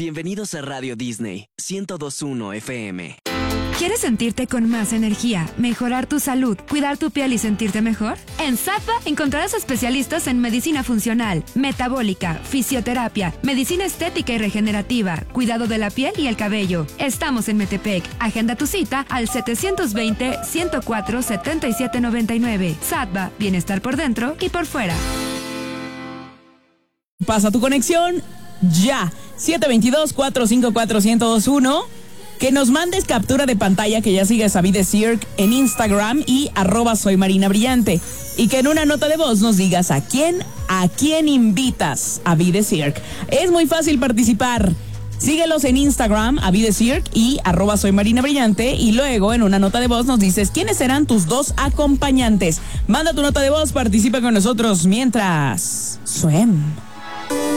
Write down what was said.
Bienvenidos a Radio Disney 102.1 FM. ¿Quieres sentirte con más energía, mejorar tu salud, cuidar tu piel y sentirte mejor? En Sadva encontrarás especialistas en medicina funcional, metabólica, fisioterapia, medicina estética y regenerativa, cuidado de la piel y el cabello. Estamos en Metepec. Agenda tu cita al 720-104-7799. Sadva, bienestar por dentro y por fuera. Pasa tu conexión ya. 722-454-1021. Que nos mandes captura de pantalla, que ya sigues a Be The Cirque en Instagram y @soymarinabrillante. Y que en una nota de voz nos digas a quién invitas a Be The Cirque. Es muy fácil participar. Síguelos en Instagram a Be The Cirque y @soymarinabrillante. Y luego en una nota de voz nos dices quiénes serán tus 2 acompañantes. Manda tu nota de voz, participa con nosotros mientras Swim.